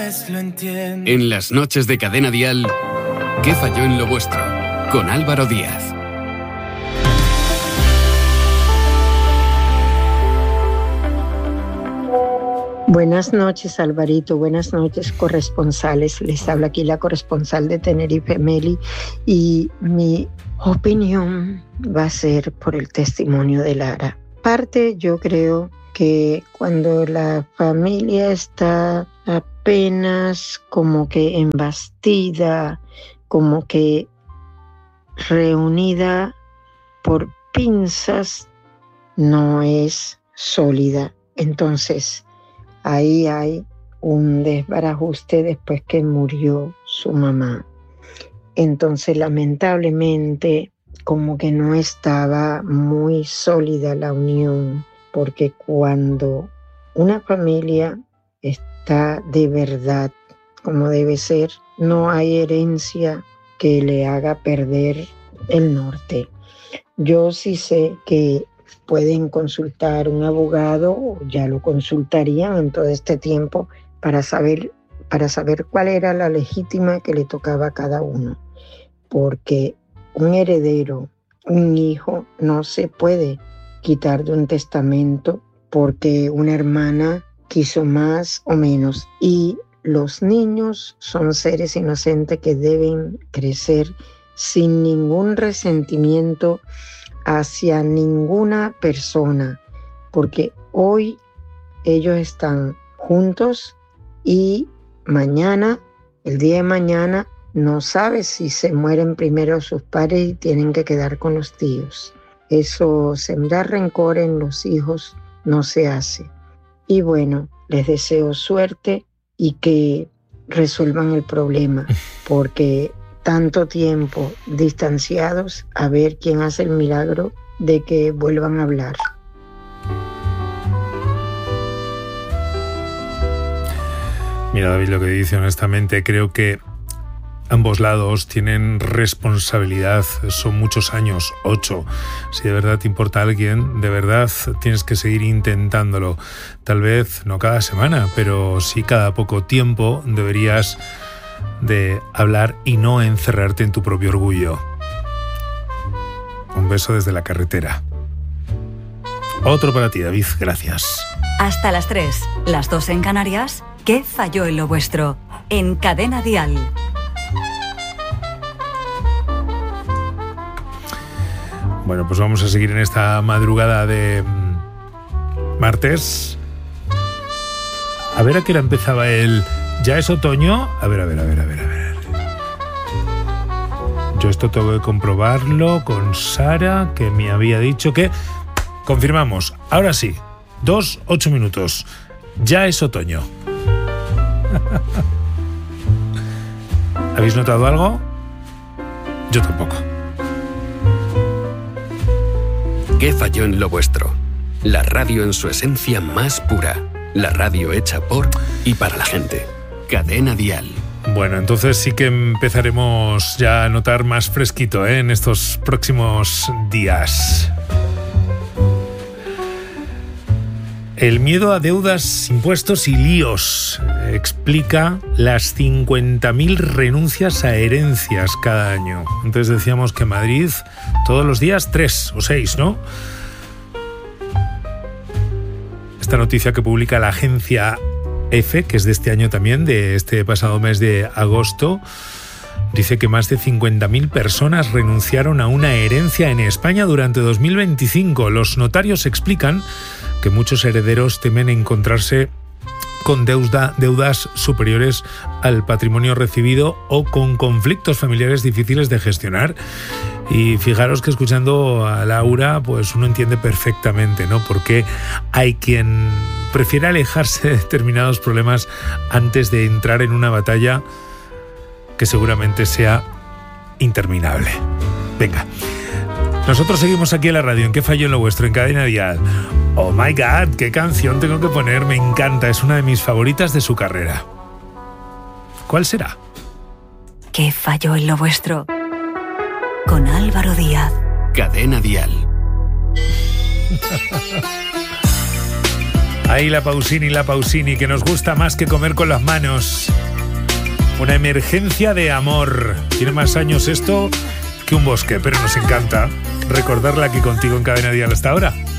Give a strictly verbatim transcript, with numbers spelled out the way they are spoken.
En las noches de Cadena Dial, ¿qué falló en lo vuestro? Con Álvaro Díaz. Buenas noches, Alvarito. Buenas noches, corresponsales. Les habla aquí la corresponsal de Tenerife, Meli, y mi opinión va a ser por el testimonio de Lara. Parte, yo creo que cuando la familia está apenas como que embastida, como que reunida por pinzas, no es sólida. Entonces, ahí hay un desbarajuste después que murió su mamá. Entonces, lamentablemente, como que no estaba muy sólida la unión, porque cuando una familia está de verdad como debe ser, no hay herencia que le haga perder el norte. Yo sí sé que pueden consultar un abogado, o ya lo consultarían en todo este tiempo, para saber, para saber cuál era la legítima que le tocaba a cada uno. Porque un heredero, un hijo, no se puede quitar de un testamento porque una hermana quiso más o menos. Y los niños son seres inocentes que deben crecer sin ningún resentimiento hacia ninguna persona, porque hoy ellos están juntos y mañana, el día de mañana, no sabes si se mueren primero sus padres y tienen que quedar con los tíos. Eso, sembrar rencor en los hijos, no se hace. Y bueno, les deseo suerte y que resuelvan el problema, porque tanto tiempo distanciados, a ver quién hace el milagro de que vuelvan a hablar. Mira, David, lo que dice honestamente, creo que ambos lados tienen responsabilidad. Son muchos años, ocho. Si de verdad te importa a alguien, de verdad tienes que seguir intentándolo. Tal vez no cada semana, pero sí cada poco tiempo deberías de hablar y no encerrarte en tu propio orgullo. Un beso desde la carretera. Otro para ti, David, gracias. Hasta las tres, las dos en Canarias. ¿Qué falló en lo vuestro? En Cadena Dial. Bueno, pues vamos a seguir en esta madrugada de martes. A ver a qué hora empezaba el... ¿Ya es otoño? A ver, a ver, a ver, a ver, a ver. Yo esto tengo que comprobarlo con Sara, que me había dicho que... Confirmamos, ahora sí, dos, ocho minutos. Ya es otoño. ¿Habéis notado algo? Yo tampoco. ¿Qué falló en lo vuestro? La radio en su esencia más pura. La radio hecha por y para la gente. Cadena Dial. Bueno, entonces sí que empezaremos ya a notar más fresquito, ¿eh? En estos próximos días. El miedo a deudas, impuestos y líos explica las cincuenta mil renuncias a herencias cada año. Entonces decíamos que Madrid todos los días tres o seis, ¿no? Esta noticia que publica la agencia EFE, que es de este año también, de este pasado mes de agosto, dice que más de cincuenta mil personas renunciaron a una herencia en España durante dos mil veinticinco. Los notarios explican que muchos herederos temen encontrarse con deuda, deudas superiores al patrimonio recibido o con conflictos familiares difíciles de gestionar. Y fijaros que escuchando a Laura, pues uno entiende perfectamente, ¿no? Porque hay quien prefiere alejarse de determinados problemas antes de entrar en una batalla que seguramente sea interminable. Venga. Nosotros seguimos aquí en la radio, en ¿Qué falló en lo vuestro? En Cadena Dial. Oh my God, qué canción tengo que poner, me encanta, es una de mis favoritas de su carrera. ¿Cuál será? ¿Qué falló en lo vuestro? Con Álvaro Díaz. Cadena Dial. Ahí la Pausini, la Pausini, que nos gusta más que comer con las manos. Una emergencia de amor. Tiene más años esto que un bosque, pero nos encanta recordarla aquí contigo en Cadena Dial hasta ahora.